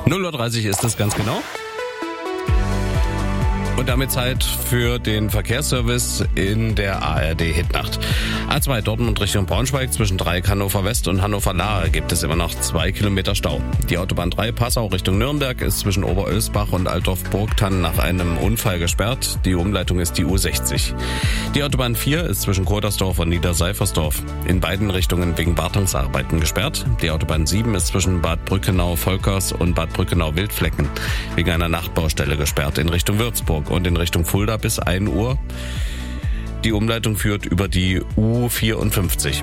0:30 Uhr ist es ganz genau. Und damit Zeit für den Verkehrsservice in der ARD-Hitnacht. A2 Dortmund Richtung Braunschweig zwischen Dreieck Hannover West und Hannover Lahe gibt es immer noch 2 Kilometer Stau. Die Autobahn 3 Passau Richtung Nürnberg ist zwischen Oberölsbach und Altdorf-Burgthann nach einem Unfall gesperrt. Die Umleitung ist die U60. Die Autobahn 4 ist zwischen Kodersdorf und Niederseifersdorf in beiden Richtungen wegen Wartungsarbeiten gesperrt. Die Autobahn 7 ist zwischen Bad Brückenau-Volkers und Bad Brückenau-Wildflecken wegen einer Nachtbaustelle gesperrt in Richtung Würzburg und in Richtung Fulda bis 1 Uhr. Die Umleitung führt über die U54.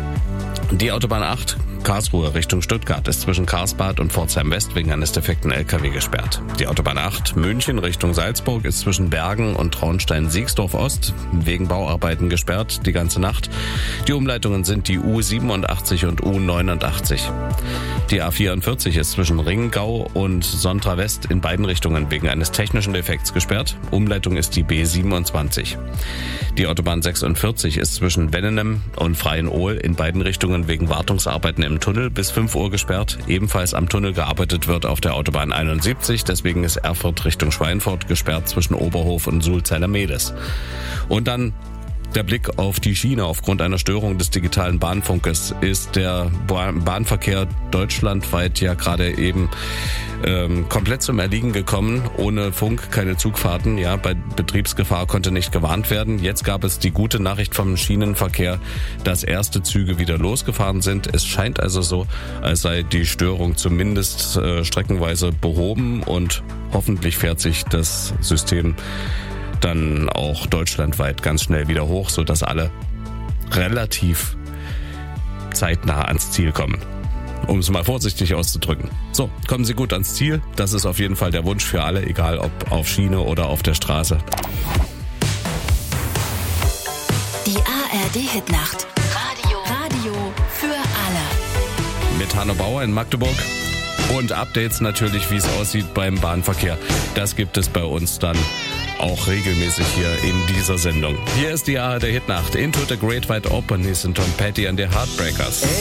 Die Autobahn 8 Karlsruhe Richtung Stuttgart ist zwischen Karlsbad und Pforzheim West wegen eines defekten LKW gesperrt. Die Autobahn 8 München Richtung Salzburg ist zwischen Bergen und Traunstein-Siegsdorf Ost wegen Bauarbeiten gesperrt die ganze Nacht. Die Umleitungen sind die U87 und U89. Die A44 ist zwischen Ringgau und Sontra West in beiden Richtungen wegen eines technischen Defekts gesperrt. Umleitung ist die B27. Die Autobahn 46 ist zwischen Wennenem und Freienohl in beiden Richtungen wegen Wartungsarbeiten im Tunnel bis 5 Uhr gesperrt. Ebenfalls am Tunnel gearbeitet wird auf der Autobahn 71. Deswegen ist Erfurt Richtung Schweinfurt gesperrt zwischen Oberhof und Sulzella-Mehlis. Und dann der Blick auf die Schiene. Aufgrund einer Störung des digitalen Bahnfunkes ist der Bahnverkehr deutschlandweit ja gerade eben komplett zum Erliegen gekommen. Ohne Funk keine Zugfahrten. Ja, bei Betriebsgefahr konnte nicht gewarnt werden. Jetzt gab es die gute Nachricht vom Schienenverkehr, dass erste Züge wieder losgefahren sind. Es scheint also so, als sei die Störung zumindest streckenweise behoben und hoffentlich fährt sich das System dann auch deutschlandweit ganz schnell wieder hoch, sodass alle relativ zeitnah ans Ziel kommen. Um es mal vorsichtig auszudrücken. So, kommen Sie gut ans Ziel. Das ist auf jeden Fall der Wunsch für alle, egal ob auf Schiene oder auf der Straße. Die ARD-Hitnacht. Radio für alle. Mit Hanno Bauer in Magdeburg. Und Updates natürlich, wie es aussieht beim Bahnverkehr. Das gibt es bei uns dann auch regelmäßig hier in dieser Sendung. Hier ist die ARD Hitnacht. Into the Great Wide Open. Hier sind Tom Petty and the Heartbreakers.